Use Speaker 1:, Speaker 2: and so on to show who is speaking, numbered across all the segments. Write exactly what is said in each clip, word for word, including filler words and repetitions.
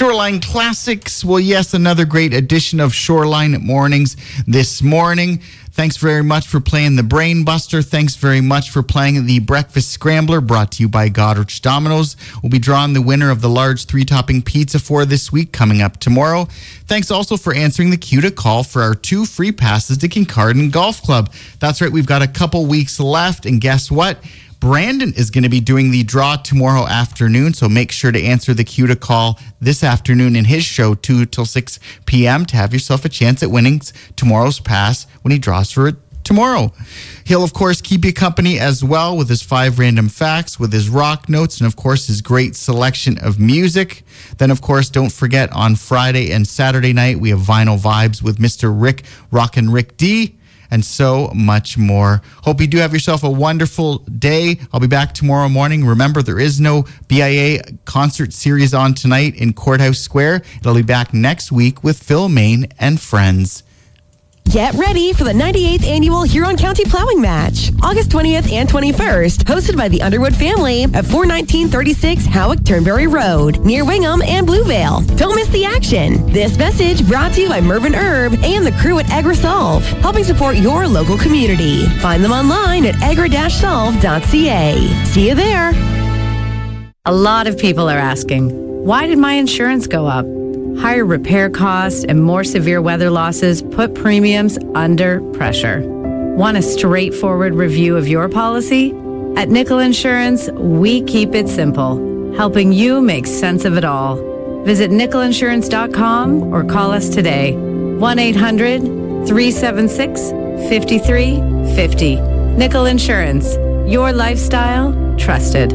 Speaker 1: Shoreline Classics. Well, yes, another great edition of Shoreline Mornings this morning. Thanks very much for playing the Brain Buster. Thanks very much for playing the Breakfast Scrambler, brought to you by Goderich Dominoes. We'll be drawing the winner of the large three-topping pizza for this week coming up tomorrow. Thanks also for answering the cue to call for our two free passes to Kincardine Golf Club. That's right, we've got a couple weeks left, and guess what? Brandon is going to be doing the draw tomorrow afternoon, so make sure to answer the cue to call this afternoon in his show, two till six p.m., to have yourself a chance at winning tomorrow's pass when he draws for it tomorrow. He'll, of course, keep you company as well with his five random facts, with his rock notes, and, of course, his great selection of music. Then, of course, don't forget, on Friday and Saturday night, we have Vinyl Vibes with Mister Rick, Rockin' Rick D., and so much more. Hope you do have yourself a wonderful day. I'll be back tomorrow morning. Remember, there is no B I A concert series on tonight in Courthouse Square. It'll be back next week with Phil Main and friends.
Speaker 2: Get ready for the ninety-eighth Annual Huron County Plowing Match, August twentieth and twenty-first, hosted by the Underwood family at four nineteen thirty-six Howick Turnberry Road, near Wingham and Bluevale. Don't miss the action. This message brought to you by Mervyn Herb and the crew at AgriSolve, helping support your local community. Find them online at agri dash solve dot c a. See you there.
Speaker 3: A lot of people are asking, why did my insurance go up? Higher repair costs and more severe weather losses put premiums under pressure. Want a straightforward review of your policy? At Nickel Insurance, we keep it simple, helping you make sense of it all. Visit nickel insurance dot com or call us today. one eight hundred three seven six five three five zero. Nickel Insurance, your lifestyle trusted.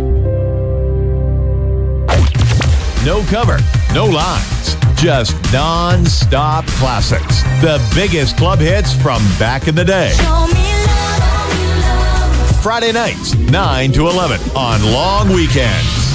Speaker 4: No cover, no lines, just non-stop classics. The biggest club hits from back in the day.
Speaker 5: Show me love, love.
Speaker 4: Friday nights, nine to eleven on long weekends.